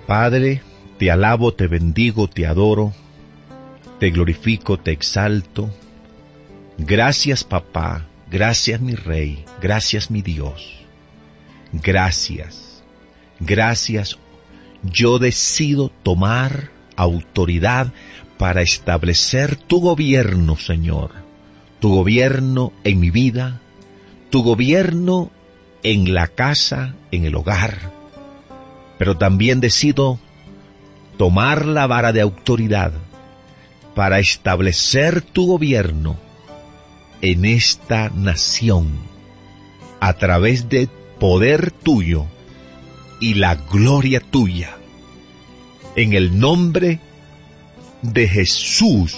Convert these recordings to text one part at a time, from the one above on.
Padre, te alabo, te bendigo, te adoro, te glorifico, te exalto. Gracias, Papá, gracias, mi Rey, gracias, mi Dios. Gracias, gracias. Yo decido tomar autoridad para establecer tu gobierno, Señor. Tu gobierno en mi vida, tu gobierno en la casa, en el hogar. Pero también decido tomar la vara de autoridad para establecer tu gobierno en esta nación a través del poder tuyo y la gloria tuya. En el nombre de Jesús.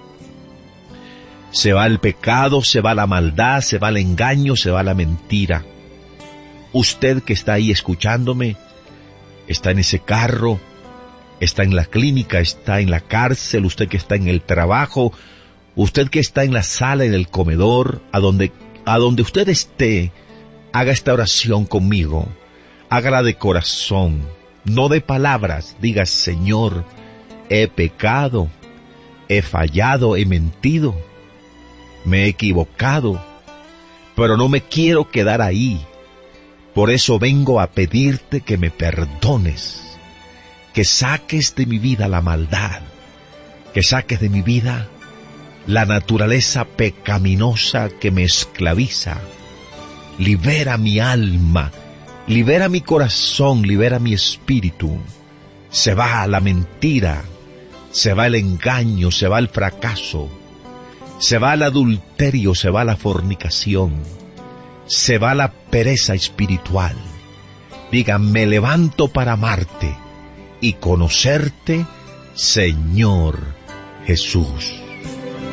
Se va el pecado, se va la maldad, se va el engaño, se va la mentira. Usted que está ahí escuchándome, está en ese carro, está en la clínica, está en la cárcel, usted que está en el trabajo, usted que está en la sala, en el comedor, a donde usted esté, haga esta oración conmigo. Hágala de corazón, no de palabras. Diga: Señor, he pecado, he fallado, he mentido, me he equivocado, pero no me quiero quedar ahí. Por eso vengo a pedirte que me perdones, que saques de mi vida la maldad, que saques de mi vida la naturaleza pecaminosa que me esclaviza. Libera mi alma, libera mi corazón, libera mi espíritu. Se va la mentira, se va el engaño, se va el fracaso, se va el adulterio, se va la fornicación, se va la pereza espiritual. Diga: me levanto para amarte y conocerte, Señor Jesús.